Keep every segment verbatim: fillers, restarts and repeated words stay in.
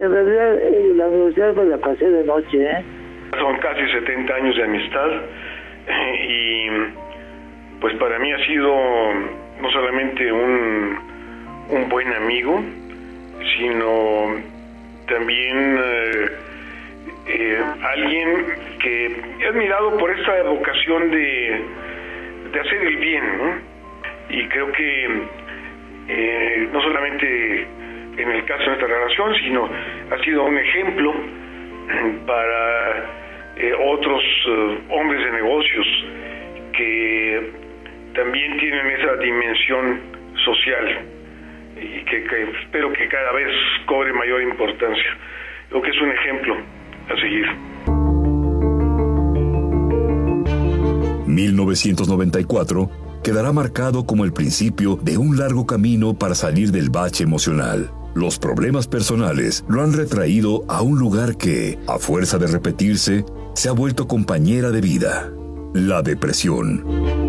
En realidad, eh, la universidad me la pasé de noche, ¿eh? Son casi setenta años de amistad eh, y pues para mí ha sido no solamente un, un buen amigo, sino también eh, eh, alguien que he admirado por esta vocación de, de hacer el bien, ¿no? Y creo que eh, no solamente en el caso de esta relación, sino ha sido un ejemplo para eh, otros uh, hombres de negocios que también tienen esa dimensión social y que, que espero que cada vez cobre mayor importancia. Creo que es un ejemplo a seguir. mil novecientos noventa y cuatro quedará marcado como el principio de un largo camino para salir del bache emocional. Los problemas personales lo han retraído a un lugar que, a fuerza de repetirse, se ha vuelto compañera de vida: la depresión.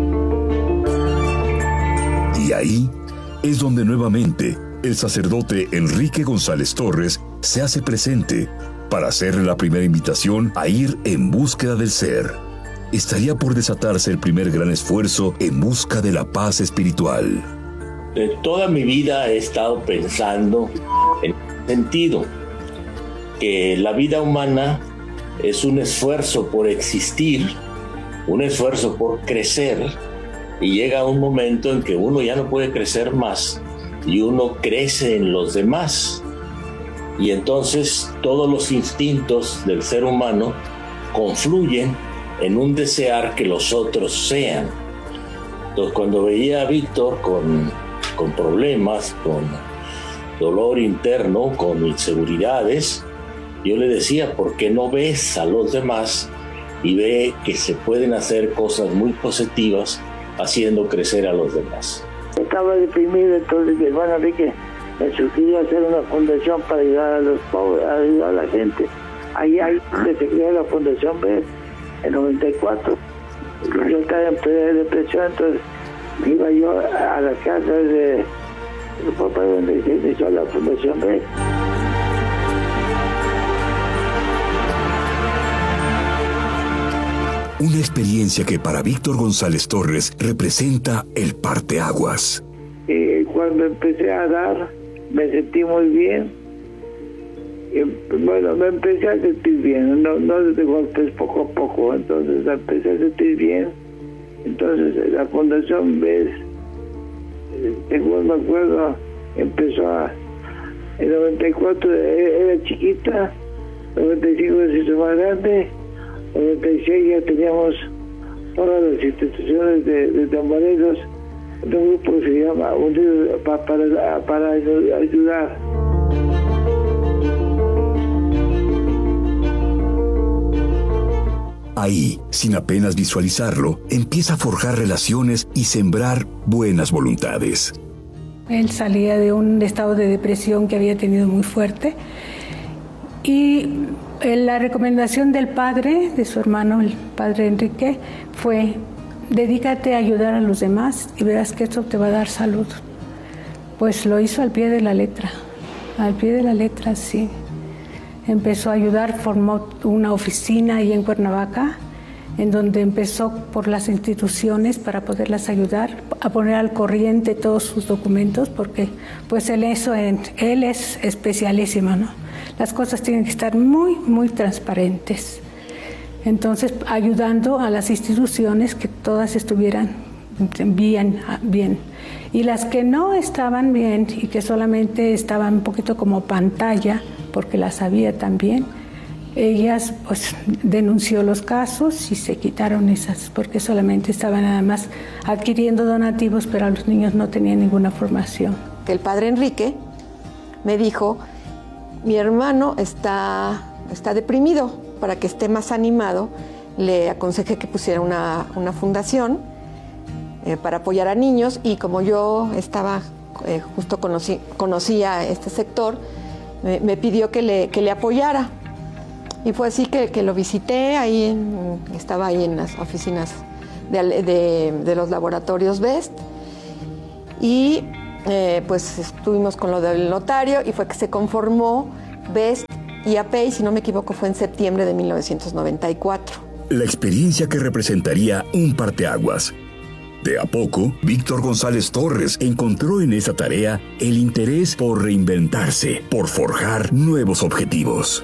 Y ahí es donde nuevamente el sacerdote Enrique González Torres se hace presente para hacerle la primera invitación a ir en búsqueda del ser. Estaría por desatarse el primer gran esfuerzo en busca de la paz espiritual. De toda mi vida he estado pensando en el sentido que la vida humana es un esfuerzo por existir, un esfuerzo por crecer, y llega un momento en que uno ya no puede crecer más y uno crece en los demás, y entonces todos los instintos del ser humano confluyen en un desear que los otros sean. Entonces, cuando veía a Víctor con, con problemas, con dolor interno, con inseguridades, yo le decía: ¿por qué no ves a los demás y ve que se pueden hacer cosas muy positivas haciendo crecer a los demás? Estaba deprimido, entonces mi hermano Enrique me sugirió hacer una fundación para ayudar a los pobres, a ayudar a la gente. Ahí, ahí se creó la Fundación B en noventa y cuatro. Yo estaba en plena depresión, entonces iba yo a la casa de el papá donde se inició la Fundación B. Una experiencia que para Víctor González Torres representa el parteaguas. Y cuando empecé a dar, me sentí muy bien. Y, bueno, me empecé a sentir bien, no, no de golpes, poco a poco. Entonces me empecé a sentir bien. Entonces la Fundación B E S, según me acuerdo, empezó a... En noventa y cuatro era chiquita, noventa y cinco se hizo más grande, noventa y seis ya teníamos todas las instituciones de, de tamboreros, un grupo que se llama Unidos para, para, para ayudar. Ahí, sin apenas visualizarlo, empieza a forjar relaciones y sembrar buenas voluntades. Él salía de un estado de depresión que había tenido muy fuerte, y la recomendación del padre, de su hermano, el padre Enrique, fue: dedícate a ayudar a los demás y verás que esto te va a dar salud. Pues lo hizo al pie de la letra, al pie de la letra, sí. Empezó a ayudar, formó una oficina ahí en Cuernavaca, en donde empezó por las instituciones para poderlas ayudar, a poner al corriente todos sus documentos, porque pues él, eso, él es especialísimo, ¿no? Las cosas tienen que estar muy, muy transparentes. Entonces, ayudando a las instituciones que todas estuvieran bien, bien. Y las que no estaban bien y que solamente estaban un poquito como pantalla, porque las había también, ellas pues denunció los casos y se quitaron esas, porque solamente estaban nada más adquiriendo donativos, pero los niños no tenían ninguna formación. El padre Enrique me dijo: mi hermano está, está deprimido, para que esté más animado, le aconsejé que pusiera una, una fundación eh, para apoyar a niños, y como yo estaba, eh, justo conocí, conocía este sector, me, me pidió que le, que le apoyara. Y fue así que, que lo visité, ahí en, estaba ahí en las oficinas de, de, de los laboratorios B E S T, y eh, pues estuvimos con lo del notario, y fue que se conformó Best y A P E Y, si no me equivoco, fue en septiembre de mil novecientos noventa y cuatro. La experiencia que representaría un parteaguas. De a poco, Víctor González Torres encontró en esa tarea el interés por reinventarse, por forjar nuevos objetivos.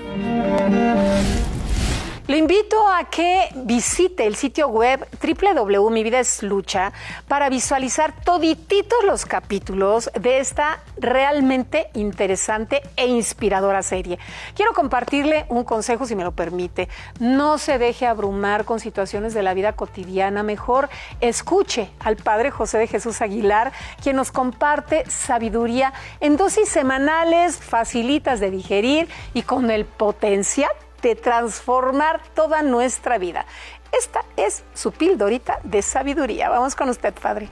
Le invito a que visite el sitio web doble u doble u doble u punto mi vida es lucha para visualizar todititos los capítulos de esta realmente interesante e inspiradora serie. Quiero compartirle un consejo, si me lo permite. No se deje abrumar con situaciones de la vida cotidiana. Mejor escuche al Padre José de Jesús Aguilar, quien nos comparte sabiduría en dosis semanales, facilitas de digerir y con el potencial de transformar toda nuestra vida. Esta es su pildorita de sabiduría. Vamos con usted, Padre.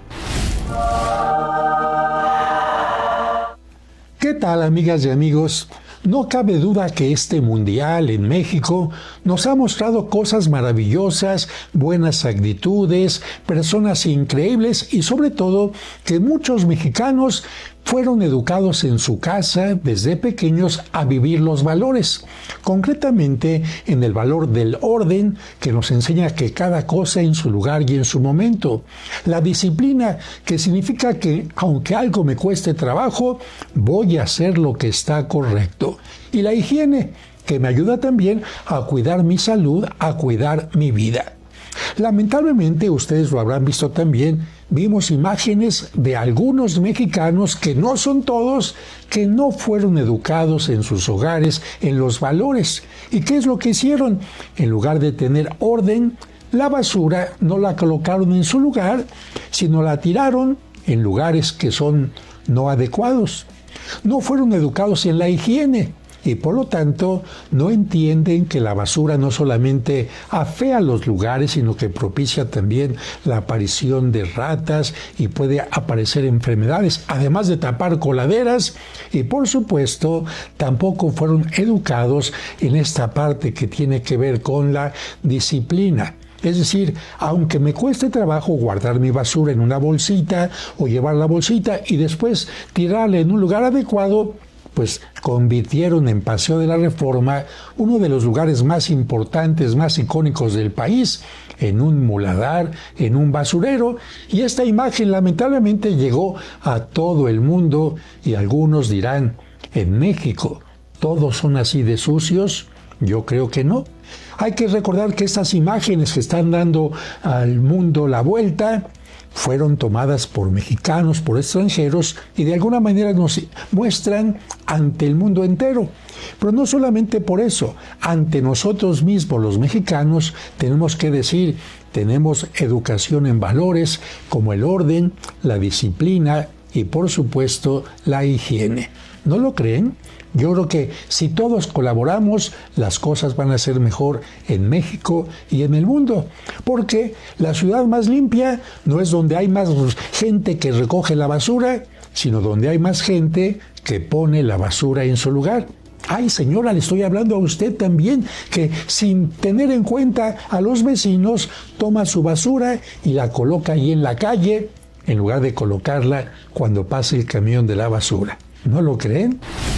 ¿Qué tal, amigas y amigos? No cabe duda que este mundial en México nos ha mostrado cosas maravillosas, buenas actitudes, personas increíbles y sobre todo que muchos mexicanos fueron educados en su casa desde pequeños a vivir los valores, concretamente en el valor del orden, que nos enseña que cada cosa en su lugar y en su momento. La disciplina, que significa que aunque algo me cueste trabajo, voy a hacer lo que está correcto. Y la higiene, que me ayuda también a cuidar mi salud, a cuidar mi vida. Lamentablemente, ustedes lo habrán visto también, vimos imágenes de algunos mexicanos, que no son todos, que no fueron educados en sus hogares en los valores. ¿Y qué es lo que hicieron? En lugar de tener orden, la basura no la colocaron en su lugar, sino la tiraron en lugares que son no adecuados. No fueron educados en la higiene. Y por lo tanto no entienden que la basura no solamente afea los lugares, sino que propicia también la aparición de ratas y puede aparecer enfermedades, además de tapar coladeras. Y por supuesto tampoco fueron educados en esta parte que tiene que ver con la disciplina. Es decir, aunque me cueste trabajo guardar mi basura en una bolsita o llevar la bolsita y después tirarla en un lugar adecuado, pues convirtieron en Paseo de la Reforma, uno de los lugares más importantes, más icónicos del país, en un muladar, en un basurero, y esta imagen lamentablemente llegó a todo el mundo, y algunos dirán, ¿en México todos son así de sucios? Yo creo que no. Hay que recordar que estas imágenes que están dando al mundo la vuelta fueron tomadas por mexicanos, por extranjeros, y de alguna manera nos muestran ante el mundo entero. Pero no solamente por eso, ante nosotros mismos los mexicanos tenemos que decir, tenemos educación en valores como el orden, la disciplina y por supuesto la higiene. ¿No lo creen? Yo creo que si todos colaboramos, las cosas van a ser mejor en México y en el mundo. Porque la ciudad más limpia no es donde hay más gente que recoge la basura, sino donde hay más gente que pone la basura en su lugar. Ay, señora, le estoy hablando a usted también, que sin tener en cuenta a los vecinos, toma su basura y la coloca ahí en la calle, en lugar de colocarla cuando pase el camión de la basura. ¿No lo creen?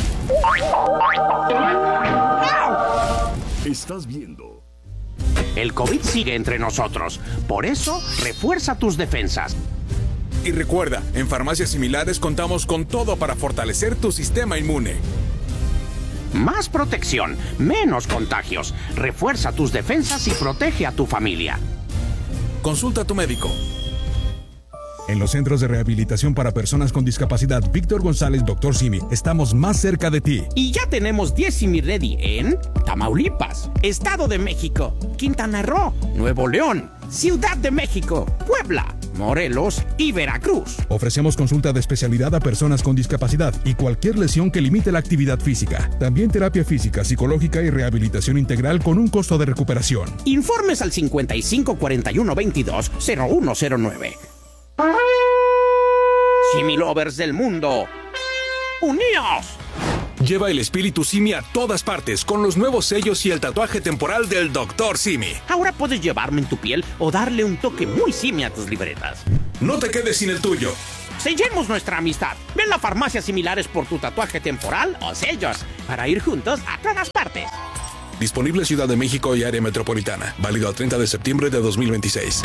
Estás viendo. El COVID sigue entre nosotros. Por eso, refuerza tus defensas. Y recuerda, en farmacias similares contamos con todo para fortalecer tu sistema inmune. Más protección, menos contagios. Refuerza tus defensas y protege a tu familia. Consulta a tu médico. En los centros de rehabilitación para personas con discapacidad Víctor González Doctor Simi, estamos más cerca de ti. Y ya tenemos diez Simi Ready en Tamaulipas, Estado de México, Quintana Roo, Nuevo León, Ciudad de México, Puebla, Morelos y Veracruz. Ofrecemos consulta de especialidad a personas con discapacidad y cualquier lesión que limite la actividad física. También terapia física, psicológica y rehabilitación integral con un costo de recuperación. Informes al cincuenta y cinco cuarenta y uno veintidós cero uno cero nueve. Simi Lovers del mundo, ¡uníos! Lleva el espíritu Simi a todas partes con los nuevos sellos y el tatuaje temporal del Doctor Simi. Ahora puedes llevarme en tu piel o darle un toque muy Simi a tus libretas. No te quedes sin el tuyo. Sellemos nuestra amistad. Ven a farmacias similares por tu tatuaje temporal o sellos para ir juntos a todas partes. Disponible Ciudad de México y área metropolitana. Válido al treinta de septiembre de dos mil veintiséis.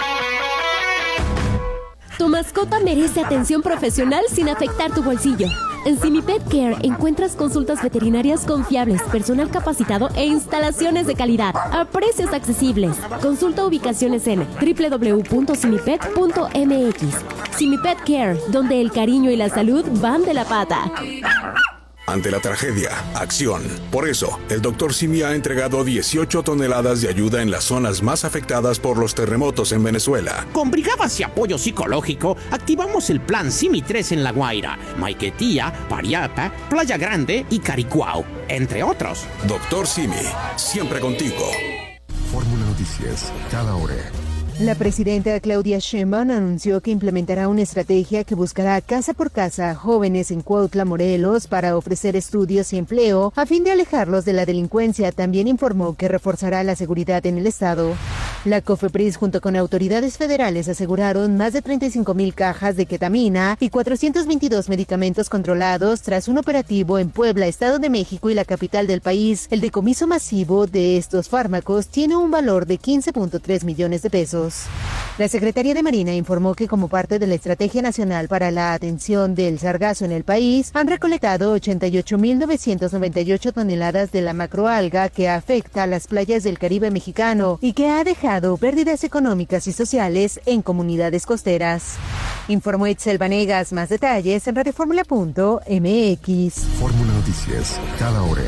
Tu mascota merece atención profesional sin afectar tu bolsillo. En Simi Pet Care encuentras consultas veterinarias confiables, personal capacitado e instalaciones de calidad a precios accesibles. Consulta ubicaciones en doble u doble u doble u punto simipet punto m x. Simi Pet Care, donde el cariño y la salud van de la pata. Ante la tragedia, acción. Por eso, el doctor Simi ha entregado dieciocho toneladas de ayuda en las zonas más afectadas por los terremotos en Venezuela. Con brigadas y apoyo psicológico, activamos el plan Simi tres en La Guaira, Maiquetía, Pariapa, Playa Grande y Caricuao, entre otros. Doctor Simi, siempre contigo. Fórmula Noticias, cada hora. La presidenta Claudia Sheinbaum anunció que implementará una estrategia que buscará casa por casa a jóvenes en Cuautla, Morelos, para ofrecer estudios y empleo a fin de alejarlos de la delincuencia. También informó que reforzará la seguridad en el estado. La COFEPRIS junto con autoridades federales aseguraron más de treinta y cinco mil cajas de ketamina y cuatrocientos veintidós medicamentos controlados tras un operativo en Puebla, Estado de México y la capital del país. El decomiso masivo de estos fármacos tiene un valor de quince punto tres millones de pesos. La Secretaría de Marina informó que como parte de la Estrategia Nacional para la Atención del Sargazo en el país, han recolectado ochenta y ocho mil novecientas noventa y ocho toneladas de la macroalga que afecta a las playas del Caribe mexicano y que ha dejado pérdidas económicas y sociales en comunidades costeras. Informó Itzel Vanegas. Más detalles en radioformula punto m x. Fórmula Noticias, cada hora.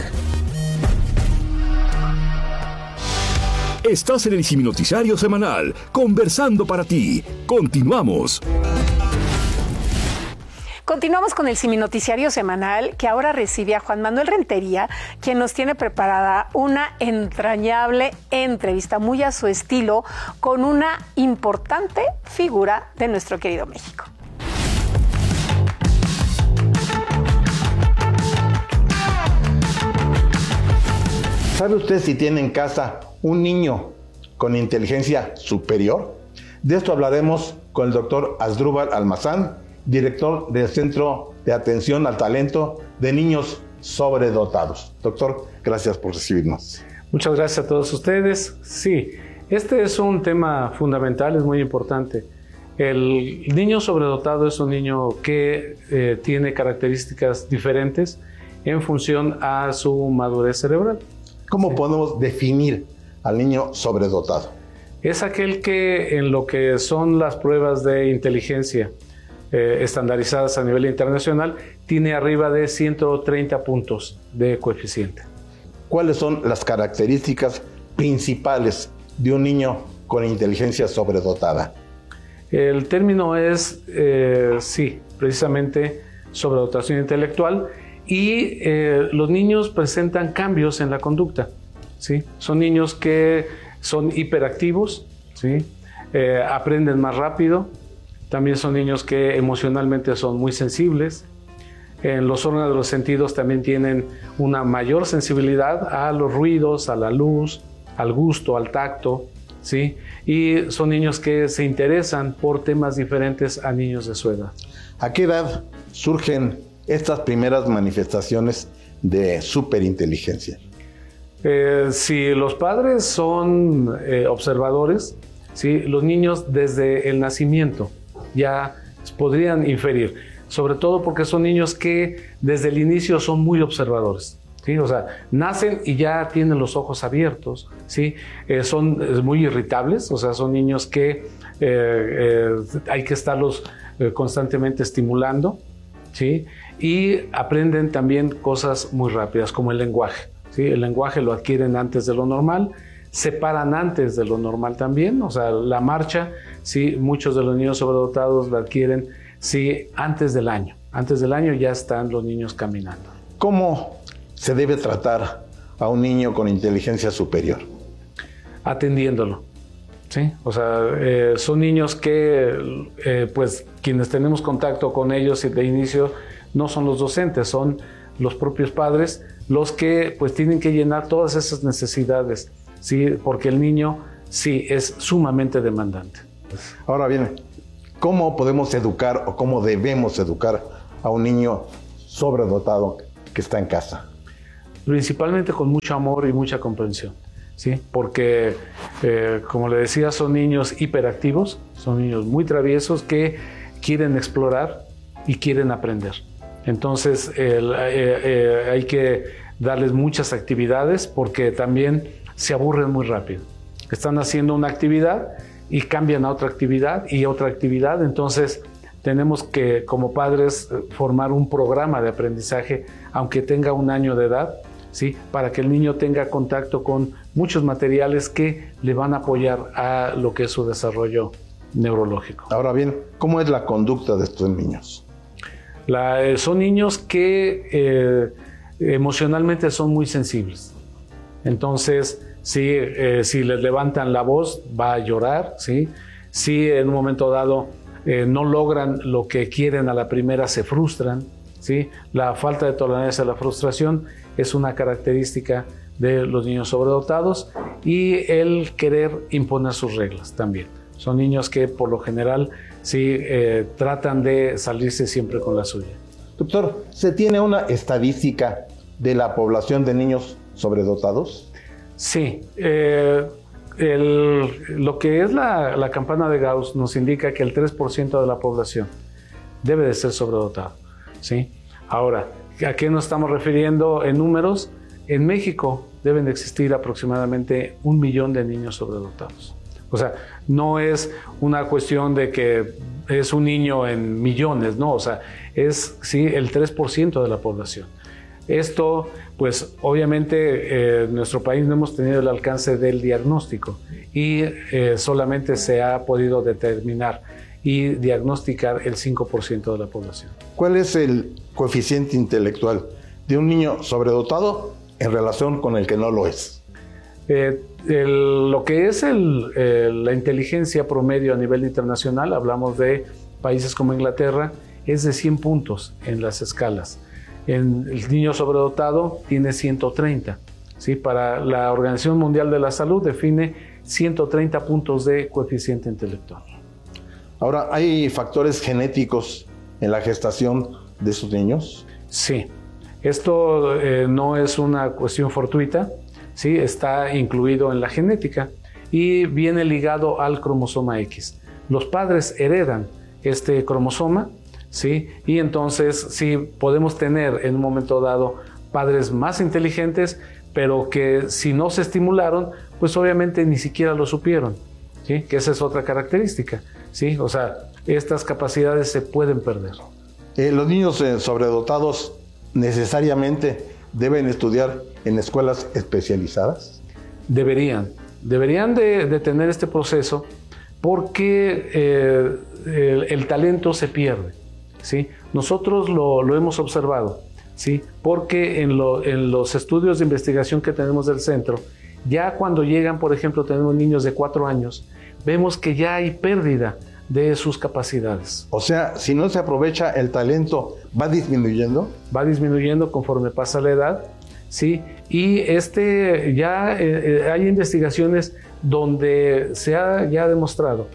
Estás en el Simi Noticiario Semanal, conversando para ti. Continuamos. Continuamos con el Simi Noticiario Semanal, que ahora recibe a Juan Manuel Rentería, quien nos tiene preparada una entrañable entrevista, muy a su estilo, con una importante figura de nuestro querido México. ¿Sabe usted si tiene en casa un niño con inteligencia superior? De esto hablaremos con el doctor Asdrúbal Almazán, director del Centro de Atención al Talento de Niños Sobredotados. Doctor, gracias por recibirnos. Muchas gracias a todos ustedes. Sí, este es un tema fundamental, es muy importante. El niño sobredotado es un niño que eh, tiene características diferentes en función a su madurez cerebral. ¿Cómo sí. podemos definir al niño sobredotado? Es aquel que en lo que son las pruebas de inteligencia eh, estandarizadas a nivel internacional tiene arriba de ciento treinta puntos de coeficiente. ¿Cuáles son las características principales de un niño con inteligencia sobredotada? El término es, eh, sí, precisamente sobredotación intelectual. Y eh, los niños presentan cambios en la conducta, ¿sí? Son niños que son hiperactivos, ¿sí? eh, aprenden más rápido, también son niños que emocionalmente son muy sensibles. En los órganos de los sentidos también tienen una mayor sensibilidad a los ruidos, a la luz, al gusto, al tacto, ¿sí? Y son niños que se interesan por temas diferentes a niños de su edad. ¿A qué edad surgen estas primeras manifestaciones de superinteligencia? Eh, si los padres son eh, observadores, ¿sí? Los niños desde el nacimiento ya podrían inferir, sobre todo porque son niños que desde el inicio son muy observadores, ¿sí? O sea, nacen y ya tienen los ojos abiertos, ¿sí? Eh, son eh, muy irritables, o sea, son niños que eh, eh, hay que estarlos eh, constantemente estimulando, ¿sí? Y aprenden también cosas muy rápidas como el lenguaje, ¿sí? El lenguaje lo adquieren antes de lo normal, se paran antes de lo normal también, o sea, la marcha, ¿sí? Muchos de los niños sobredotados la adquieren, sí, antes del año. Antes del año ya están los niños caminando. ¿Cómo se debe tratar a un niño con inteligencia superior? Atendiéndolo, ¿sí? O sea, eh, son niños que, eh, pues, quienes tenemos contacto con ellos de inicio no son los docentes, son los propios padres los que, pues, tienen que llenar todas esas necesidades, ¿sí? Porque el niño, sí, es sumamente demandante. Ahora bien, ¿cómo podemos educar o cómo debemos educar a un niño sobredotado que está en casa? Principalmente con mucho amor y mucha comprensión, ¿sí? Porque, eh, como le decía, son niños hiperactivos, son niños muy traviesos que quieren explorar y quieren aprender. Entonces, el, eh, eh, hay que darles muchas actividades porque también se aburren muy rápido. Están haciendo una actividad y cambian a otra actividad y otra actividad. Entonces, tenemos que, como padres, formar un programa de aprendizaje, aunque tenga un año de edad, ¿sí? Para que el niño tenga contacto con muchos materiales que le van a apoyar a lo que es su desarrollo neurológico. Ahora bien, ¿cómo es la conducta de estos niños? La, eh, son niños que eh, emocionalmente son muy sensibles. Entonces, sí, eh, si les levantan la voz, va a llorar, ¿sí? Si en un momento dado eh, no logran lo que quieren a la primera, se frustran, ¿sí? La falta de tolerancia a la frustración es una característica de los niños sobredotados, y el querer imponer sus reglas también. Son niños que por lo general sí eh, tratan de salirse siempre con la suya. Doctor, ¿se tiene una estadística de la población de niños sobredotados? Sí, eh, el, lo que es la, la campana de Gauss nos indica que el tres por ciento de la población debe de ser sobredotado, ¿sí? Ahora, ¿a qué nos estamos refiriendo en números? En México deben de existir aproximadamente un millón de niños sobredotados. O sea, no es una cuestión de que es un niño en millones, no, o sea, es sí el tres por ciento de la población. Esto, pues obviamente eh, en nuestro país no hemos tenido el alcance del diagnóstico y eh, solamente se ha podido determinar y diagnosticar el cinco por ciento de la población. ¿Cuál es el coeficiente intelectual de un niño sobredotado en relación con el que no lo es? Eh, el, lo que es el, eh, la inteligencia promedio a nivel internacional, hablamos de países como Inglaterra, es de cien puntos en las escalas. En el niño sobredotado tiene ciento treinta. ¿Sí? Para la Organización Mundial de la Salud define ciento treinta puntos de coeficiente intelectual. Ahora, ¿hay factores genéticos en la gestación de sus niños? Sí, esto eh, no es una cuestión fortuita, ¿sí? Está incluido en la genética y viene ligado al cromosoma X. Los padres heredan este cromosoma, ¿sí? Y entonces sí podemos tener en un momento dado padres más inteligentes, pero que si no se estimularon, pues obviamente ni siquiera lo supieron, ¿sí? Que esa es otra característica, ¿sí? O sea, estas capacidades se pueden perder. Eh, ¿Los niños eh, sobredotados necesariamente deben estudiar en escuelas especializadas? Deberían, deberían de, de tener este proceso porque eh, el, el talento se pierde, ¿sí? Nosotros lo, lo hemos observado, ¿sí? Porque en, lo, en los estudios de investigación que tenemos del centro, ya cuando llegan, por ejemplo, tenemos niños de cuatro años, vemos que ya hay pérdida de sus capacidades. O sea, si no se aprovecha el talento, ¿va disminuyendo? Va disminuyendo conforme pasa la edad, ¿sí? Y este, ya eh, hay investigaciones donde se ha ya demostrado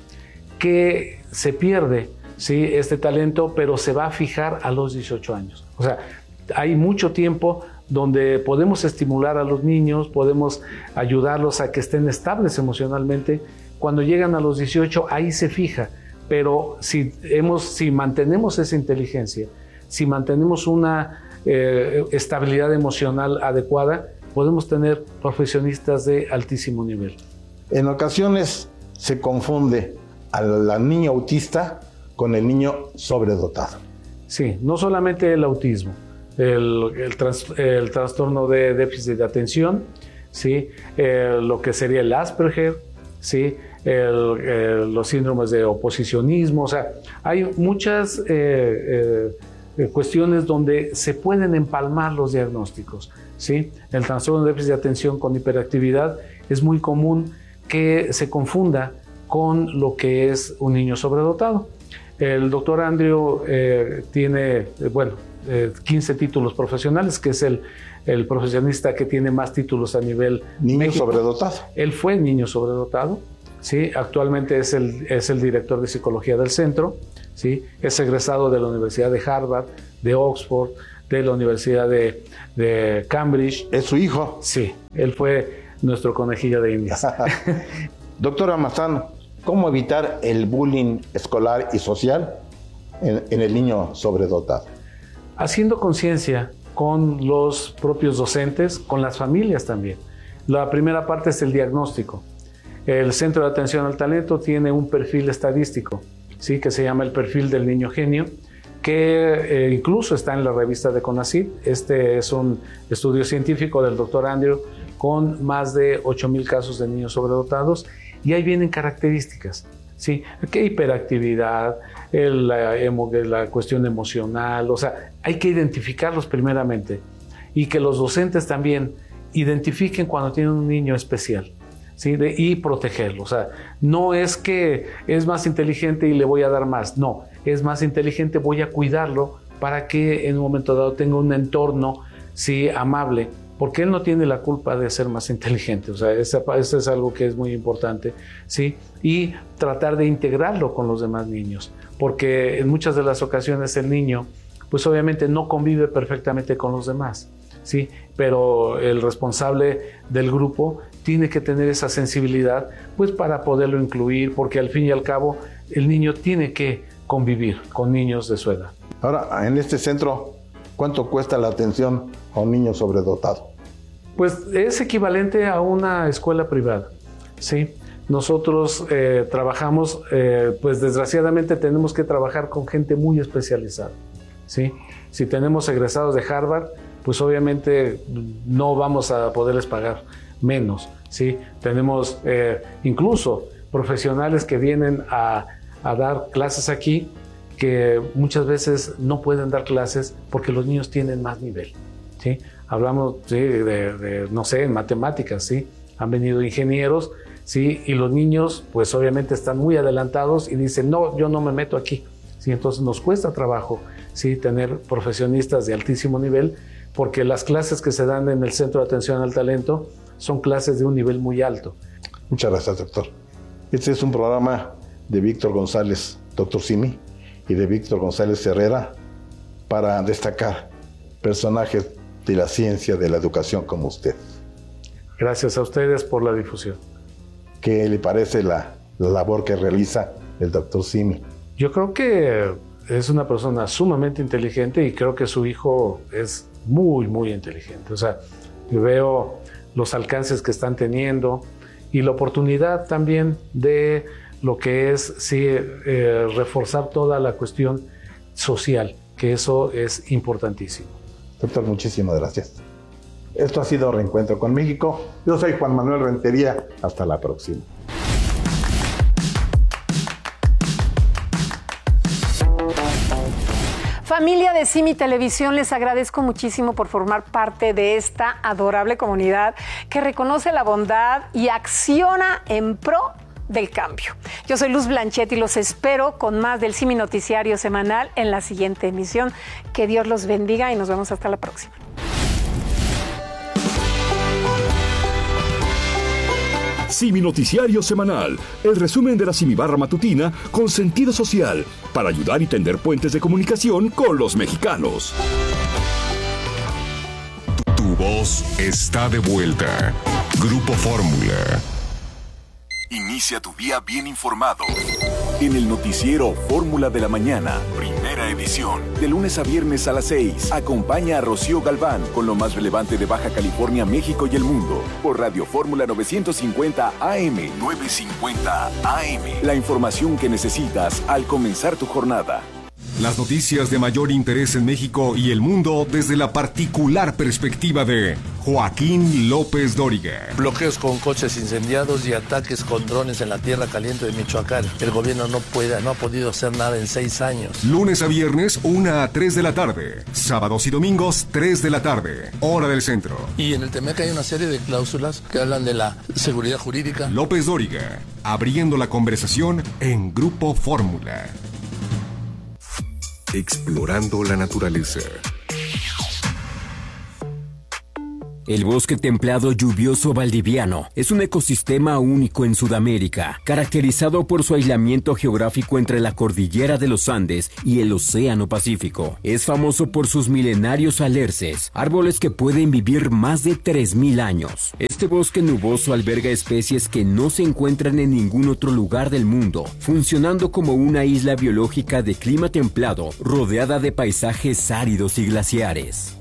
que se pierde, ¿sí? Este talento, pero se va a fijar a los dieciocho años. O sea, hay mucho tiempo donde podemos estimular a los niños, podemos ayudarlos a que estén estables emocionalmente. Cuando llegan a los dieciocho, ahí se fija, pero si, hemos, si mantenemos esa inteligencia, si mantenemos una eh, estabilidad emocional adecuada, podemos tener profesionistas de altísimo nivel. En ocasiones se confunde a la niña autista con el niño sobredotado. Sí, no solamente el autismo, el, el, trans, el trastorno de déficit de atención, ¿sí? eh, lo que sería el Asperger, ¿sí? El, el, los síndromes de oposicionismo, o sea, hay muchas eh, eh, cuestiones donde se pueden empalmar los diagnósticos, ¿sí? El trastorno de déficit de atención con hiperactividad es muy común que se confunda con lo que es un niño sobredotado. El doctor Andrew eh, tiene, eh, bueno, eh, quince títulos profesionales, que es el, el profesionista que tiene más títulos a nivel niño México. Sobredotado. Él fue niño sobredotado. ¿sí? Actualmente es el, es el director de psicología del centro, ¿sí? Es egresado de la Universidad de Harvard, de Oxford, de la Universidad de, de Cambridge. ¿Es su hijo? Sí, él fue nuestro conejillo de indias. Doctor Almazán, ¿cómo evitar el bullying escolar y social en, en el niño sobredotado? Haciendo conciencia con los propios docentes, con las familias también. La primera parte es el diagnóstico. El Centro de Atención al Talento tiene un perfil estadístico, ¿sí? Que se llama el perfil del niño genio, que eh, incluso está en la revista de CONACYT. Este es un estudio científico del doctor Andrew con más de ocho mil casos de niños sobredotados, y ahí vienen características, ¿sí? ¿Qué hiperactividad? El, la, emo, la cuestión emocional, o sea, hay que identificarlos primeramente y que los docentes también identifiquen cuando tienen un niño especial, ¿sí? De, y protegerlo. O sea, no es que es más inteligente y le voy a dar más, no, es más inteligente, voy a cuidarlo para que en un momento dado tenga un entorno, ¿sí? Amable, porque él no tiene la culpa de ser más inteligente. O sea, eso es algo que es muy importante, ¿sí? Y tratar de integrarlo con los demás niños, porque en muchas de las ocasiones el niño, pues obviamente no convive perfectamente con los demás, ¿sí? Pero el responsable del grupo tiene que tener esa sensibilidad, pues para poderlo incluir, porque al fin y al cabo el niño tiene que convivir con niños de su edad. Ahora, en este centro, ¿cuánto cuesta la atención a un niño sobredotado? Pues es equivalente a una escuela privada, ¿sí? Nosotros eh, trabajamos, eh, pues desgraciadamente tenemos que trabajar con gente muy especializada, ¿sí? Si tenemos egresados de Harvard, pues obviamente no vamos a poderles pagar menos, ¿sí? Tenemos eh, incluso profesionales que vienen a, a dar clases aquí, que muchas veces no pueden dar clases porque los niños tienen más nivel, ¿sí? Hablamos, ¿sí? de, de, no sé, en matemáticas, ¿sí? Han venido ingenieros, ¿sí? Y los niños, pues obviamente están muy adelantados y dicen, no, yo no me meto aquí, ¿sí? Entonces nos cuesta trabajo, ¿sí? Tener profesionistas de altísimo nivel, porque las clases que se dan en el Centro de Atención al Talento son clases de un nivel muy alto. Muchas gracias, doctor. Este es un programa de Víctor González, doctor Simi, y de Víctor González Herrera, para destacar personajes de la ciencia, de la educación como usted. Gracias a ustedes por la difusión. ¿Qué le parece la, la labor que realiza el doctor Simi? Yo creo que es una persona sumamente inteligente y creo que su hijo es muy, muy inteligente. O sea, yo veo los alcances que están teniendo y la oportunidad también de lo que es, sí, eh, reforzar toda la cuestión social, que eso es importantísimo. Doctor, muchísimas gracias. Esto ha sido Reencuentro con México. Yo soy Juan Manuel Rentería. Hasta la próxima. Familia de Simi Televisión, les agradezco muchísimo por formar parte de esta adorable comunidad que reconoce la bondad y acciona en pro del cambio. Yo soy Luz Blanchet y los espero con más del Simi Noticiario Semanal en la siguiente emisión. Que Dios los bendiga y nos vemos hasta la próxima. Simi Noticiario Semanal, el resumen de la Simi Barra Matutina con sentido social para ayudar y tender puentes de comunicación con los mexicanos. Tu voz está de vuelta. Grupo Fórmula. Inicia tu día bien informado. En el noticiero Fórmula de la Mañana, primera edición. De lunes a viernes a las seis, acompaña a Rocío Galván con lo más relevante de Baja California, México y el mundo. Por Radio Fórmula novecientos cincuenta A M. novecientos cincuenta A M. La información que necesitas al comenzar tu jornada. Las noticias de mayor interés en México y el mundo desde la particular perspectiva de Joaquín López Dóriga. Bloqueos con coches incendiados y ataques con drones en la tierra caliente de Michoacán. El gobierno no puede, no ha podido hacer nada en seis años. Lunes a viernes, una a tres de la tarde. Sábados y domingos, tres de la tarde. Hora del centro. Y en el T M E C hay una serie de cláusulas que hablan de la seguridad jurídica. López Dóriga, abriendo la conversación en Grupo Fórmula. Explorando la naturaleza. El bosque templado lluvioso valdiviano es un ecosistema único en Sudamérica, caracterizado por su aislamiento geográfico entre la cordillera de los Andes y el Océano Pacífico. Es famoso por sus milenarios alerces, árboles que pueden vivir más de tres mil años. Este bosque nuboso alberga especies que no se encuentran en ningún otro lugar del mundo, funcionando como una isla biológica de clima templado, rodeada de paisajes áridos y glaciares.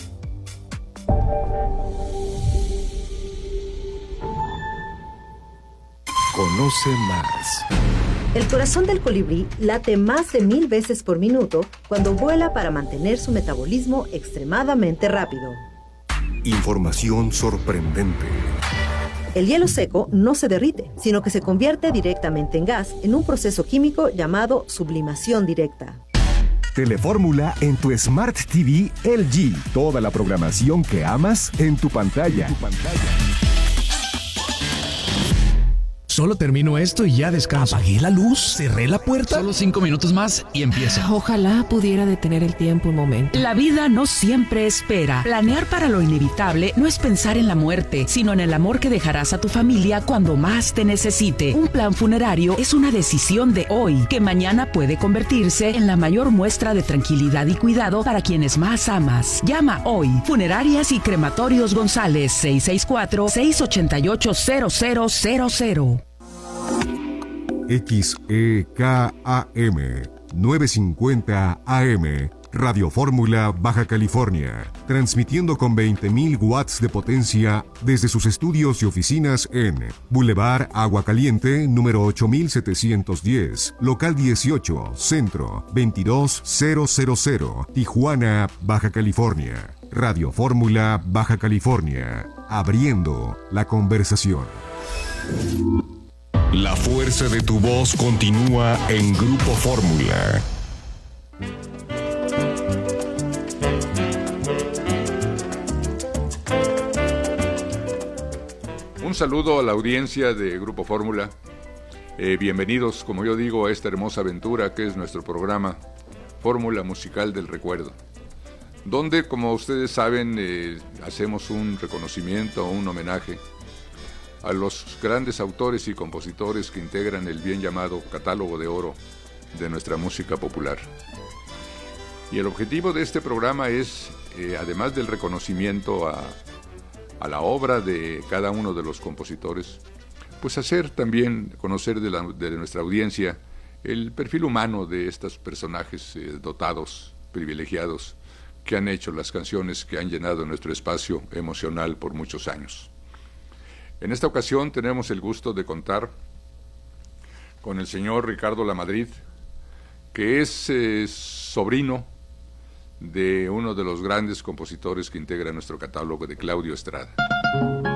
Conoce más. El corazón del colibrí late más de mil veces por minuto cuando vuela para mantener su metabolismo extremadamente rápido. Información sorprendente. El hielo seco no se derrite, sino que se convierte directamente en gas en un proceso químico llamado sublimación directa. Telefórmula en tu Smart T V L G. Toda la programación que amas en tu pantalla. En tu pantalla. Solo termino esto y ya descanso. Apagué la luz, cerré la puerta. Solo cinco minutos más y empieza. Ojalá pudiera detener el tiempo un momento. La vida no siempre espera. Planear para lo inevitable no es pensar en la muerte, sino en el amor que dejarás a tu familia cuando más te necesite. Un plan funerario es una decisión de hoy, que mañana puede convertirse en la mayor muestra de tranquilidad y cuidado para quienes más amas. Llama hoy. Funerarias y Crematorios González, seis seis cuatro, seis ocho ocho, cero cero cero cero. X E K A M novecientos cincuenta A M, Radio Fórmula, Baja California, transmitiendo con veinte mil watts de potencia desde sus estudios y oficinas en Boulevard Agua Caliente, número ocho mil setecientos diez, local dieciocho, Centro, veintidós mil, Tijuana, Baja California. Radio Fórmula, Baja California, abriendo la conversación. La fuerza de tu voz continúa en Grupo Fórmula. Un saludo a la audiencia de Grupo Fórmula. Eh, bienvenidos, como yo digo, a esta hermosa aventura que es nuestro programa Fórmula Musical del Recuerdo, donde, como ustedes saben, eh, hacemos un reconocimiento, un homenaje a los grandes autores y compositores que integran el bien llamado catálogo de oro de nuestra música popular. Y el objetivo de este programa es, eh, además del reconocimiento a, a la obra de cada uno de los compositores, pues hacer también conocer de, la, de nuestra audiencia el perfil humano de estos personajes eh, dotados, privilegiados, que han hecho las canciones que han llenado nuestro espacio emocional por muchos años. En esta ocasión tenemos el gusto de contar con el señor Ricardo Lamadrid, que es eh, sobrino de uno de los grandes compositores que integra nuestro catálogo, de Claudio Estrada.